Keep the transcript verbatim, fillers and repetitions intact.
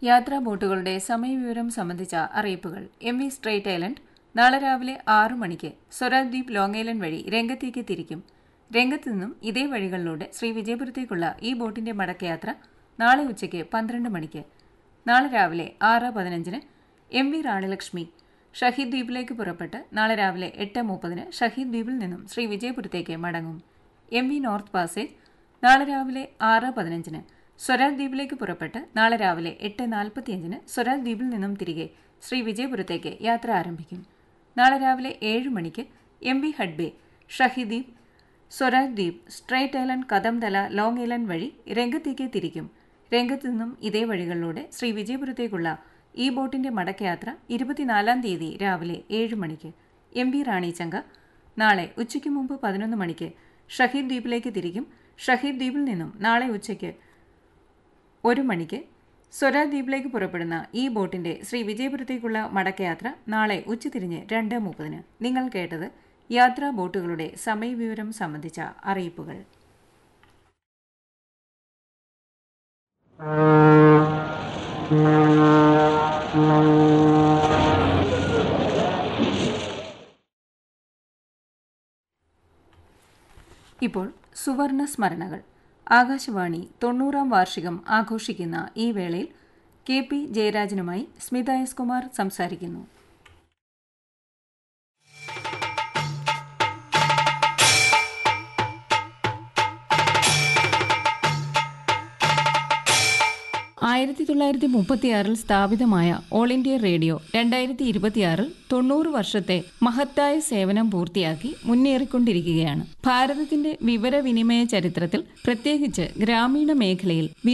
യാത്രാ ബോട്ടുകളുടെ സമയവിവരം സംബന്ധിച്ച അറിയിപ്പുകൾ. എം വി സ്ട്രെയിറ്റ് ഐലൻഡ് നാളെ രാവിലെ ആറു മണിക്ക് സ്വരാദ്വീപ് ലോങ് ഐലൻഡ് വഴി രംഗത്തേക്ക് തിരിക്കും. രംഗത്തു നിന്നും ഇതേ വഴികളിലൂടെ ശ്രീ വിജയപുരത്തേക്കുള്ള ഈ ബോട്ടിന്റെ മടക്കയാത്ര നാളെ ഉച്ചയ്ക്ക് പന്ത്രണ്ട് മണിക്ക്. നാളെ രാവിലെ ആറ് പതിനഞ്ചിന് എം വി റാണിലക്ഷ്മി ഷഹീദ് ദ്വീപിലേക്ക് പുറപ്പെട്ട് നാളെ രാവിലെ എട്ട് മുപ്പതിന് ഷഹീദ് ദ്വീപിൽ നിന്നും ശ്രീ വിജയപുരത്തേക്ക് മടങ്ങും. എം വി നോർത്ത് പാസേജ് നാളെ രാവിലെ ആറ് പതിനഞ്ചിന് സ്വരാജ് ദ്വീപിലേക്ക് പുറപ്പെട്ട് നാളെ രാവിലെ എട്ട് നാൽപ്പത്തിയഞ്ചിന് സ്വരാജ് ദ്വീപിൽ നിന്നും തിരികെ ശ്രീ വിജയപുരത്തേക്ക് യാത്ര ആരംഭിക്കും. നാളെ രാവിലെ ഏഴ് മണിക്ക് എം വി ഹഡ്ബേ ഷഹീദ് ദ്വീപ് സ്വരാജ് ദ്വീപ് straight island Kadamtala long island വഴി രംഗത്തേക്ക് തിരിക്കും. രംഗത്തു നിന്നും ഇതേ വഴികളിലൂടെ ശ്രീ വിജയപുരത്തേക്കുള്ള ഈ ബോട്ടിന്റെ മടക്കയാത്ര ഇരുപത്തിനാലാം തീയതി രാവിലെ ഏഴ് മണിക്ക്. എം വി റാണി ചങ്ക നാളെ ഉച്ചയ്ക്ക് മുമ്പ് പതിനൊന്ന് മണിക്ക് ഷഹീദ് ദ്വീപിലേക്ക് തിരിക്കും. ഷഹീദ് ദ്വീപിൽ നിന്നും നാളെ ഉച്ചയ്ക്ക് ഒരു മണിക്ക് സ്വരാജ് ദ്വീപിലേക്ക് പുറപ്പെടുന്ന ഈ ബോട്ടിന്റെ ശ്രീ വിജയപുരത്തേക്കുള്ള മടക്കയാത്ര നാളെ ഉച്ചതിരിഞ്ഞ് രണ്ട് മുപ്പതിന്. നിങ്ങൾ കേട്ടത് യാത്രാ ബോട്ടുകളുടെ സമയവിവരം സംബന്ധിച്ച അറിയിപ്പുകൾ. ഇപ്പോൾ സുവർണ സ്മരണകൾ. ആകാശവാണി തൊണ്ണൂറാം വാർഷികം ആഘോഷിക്കുന്ന ഈ വേളയിൽ K P ജയരാജനുമായി Smitha S Kumar സംസാരിക്കുന്നു. ആയിരത്തി തൊള്ളായിരത്തി മുപ്പത്തിയാറിൽ സ്ഥാപിതമായ ഓൾ ഇന്ത്യ റേഡിയോ രണ്ടായിരത്തി ഇരുപത്തിയാറിൽ തൊണ്ണൂറ് വർഷത്തെ മഹത്തായ സേവനം പൂർത്തിയാക്കി മുന്നേറിക്കൊണ്ടിരിക്കുകയാണ്. ഭാരതത്തിന്റെ വിവരവിനിമയ ചരിത്രത്തിൽ പ്രത്യേകിച്ച് ഗ്രാമീണ മേഖലയിൽ